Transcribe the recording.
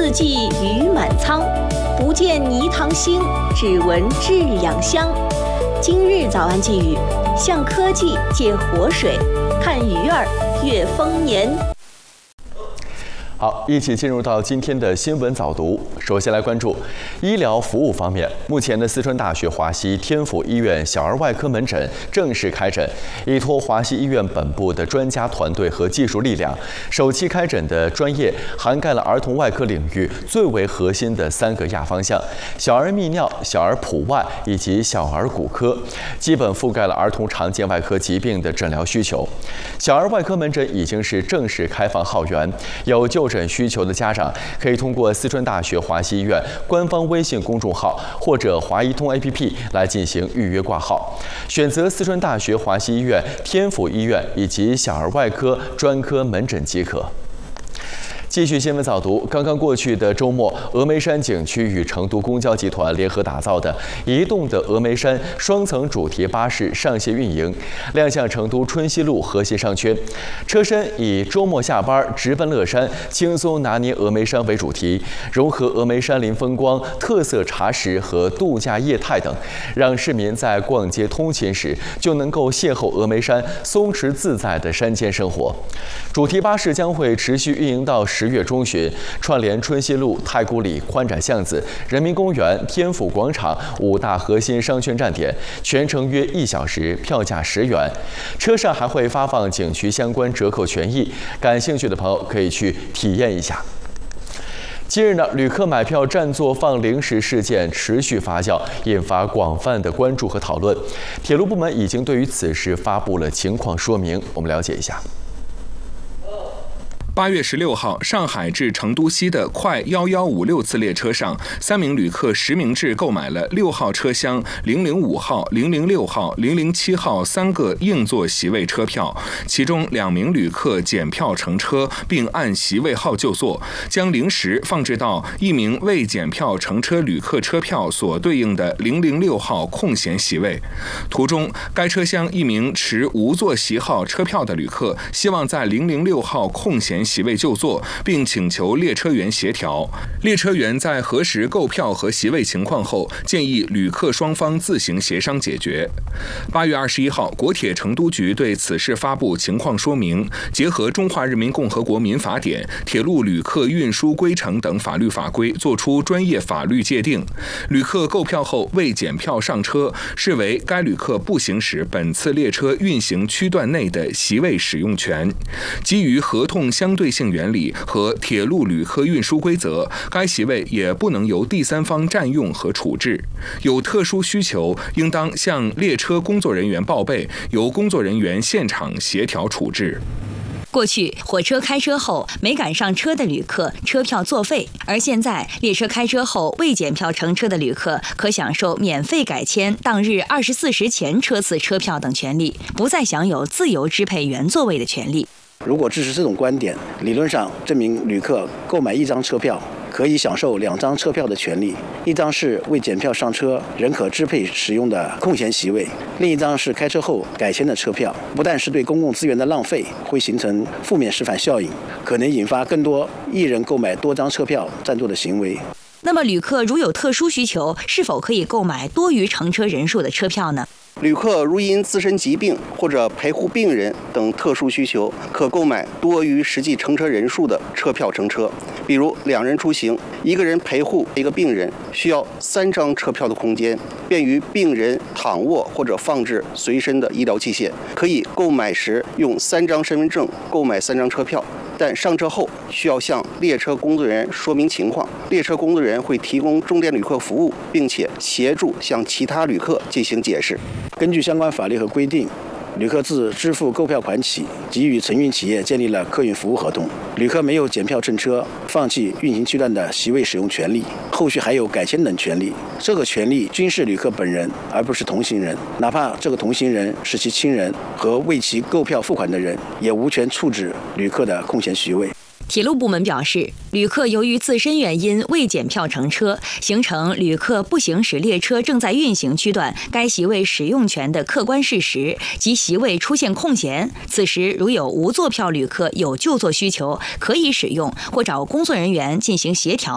四季鱼满仓，不见泥塘星，只闻至阳香。今日早安寄语，向科技借活水，看鱼儿越丰年。 好，一起进入到今天的新闻早读。首先来关注医疗服务方面，目前的四川大学华西天府医院小儿外科门诊正式开诊，依托华西医院本部的专家团队和技术力量，首期开诊的专业涵盖了儿童外科领域最为核心的3个亚方向：小儿泌尿、小儿普外以及小儿骨科，基本覆盖了儿童常见外科疾病的诊疗需求。小儿外科门诊已经是正式开放号源，有就诊需求的家长可以通过四川大学华西医院官方微信公众号或者华医通 APP 来进行预约挂号，选择四川大学华西医院、天府医院以及小儿外科专科门诊即可。继续新闻早读。刚刚过去的周末，峨眉山景区与成都公交集团联合打造的移动的峨眉山双层主题巴士上线运营，亮相成都春熙路河西商圈。车身以周末下班直奔乐山，轻松拿捏峨眉山为主题，融合峨眉山林风光、特色茶食和度假业态等，让市民在逛街通勤时就能够邂逅峨眉山松弛自在的山间生活。主题巴士将会持续运营到10月中旬，串联春熙路、太古里、宽窄巷子、人民公园、天府广场5大核心商圈站点，全程约1小时，票价10元。车上还会发放景区相关折扣权益，感兴趣的朋友可以去体验一下。近日呢，旅客买票占座放零食事件持续发酵，引发广泛的关注和讨论。铁路部门已经对于此事发布了情况说明，我们了解一下。 8月16号，上海至成都西的快1156次列车上，3名旅客实名制购买了6号车厢、005号、006号、007号3个硬座席位车票，其中2名旅客检票乘车，并按席位号就座，将零食放置到1名未检票乘车旅客车票所对应的006号空闲席位。途中，该车厢1名持无座席号车票的旅客希望在006号空闲席位就座，并请求列车员协调。列车员在核实购票和席位情况后，建议旅客双方自行协商解决。8月21号，国铁成都局对此事发布情况说明，结合《中华人民共和国民法典》、《铁路旅客运输规程》等法律法规，作出专业法律界定。旅客购票后未检票上车，视为该旅客不行使本次列车运行区段内的席位使用权。基于合同相对性原理和铁路旅客运输规则，该席位也不能由第三方占用和处置。有特殊需求，应当向列车工作人员报备，由工作人员现场协调处置。 过去火车开车后没赶上车的旅客车票作废，而现在列车开车后未检票乘车的旅客可享受免费改签当日24时前车次车票等权利，不再享有自由支配原座位的权利。 如果支持这种观点，理论上这名旅客购买1张车票可以享受2张车票的权利，一张是未检票上车仍可支配使用的空闲席位，另一张是开车后改签的车票。不但是对公共资源的浪费，会形成负面示范效应，可能引发更多一人购买多张车票占座的行为。 那么旅客如有特殊需求，是否可以购买多于乘车人数的车票呢？ 旅客如因自身疾病或者陪护病人等特殊需求，可购买多于实际乘车人数的车票乘车。比如2人出行，1个人陪护1个病人，需要3张车票的空间，便于病人躺卧或者放置随身的医疗器械。可以购买时用3张身份证购买3张车票，但上车后需要向列车工作人员说明情况，列车工作人员会提供重点旅客服务，并且协助向其他旅客进行解释。 根据相关法律和规定，旅客自支付购票款起，即与承运企业建立了客运服务合同。旅客没有检票乘车，放弃运行区段的席位使用权利，后续还有改签等权利。这个权利均是旅客本人，而不是同行人。哪怕这个同行人是其亲人和为其购票付款的人，也无权处置旅客的空闲席位。 铁路部门表示，旅客由于自身原因未检票乘车，形成旅客不行使列车正在运行区段该席位使用权的客观事实，即席位出现空闲。此时如有无座票旅客有就座需求，可以使用或找工作人员进行协调。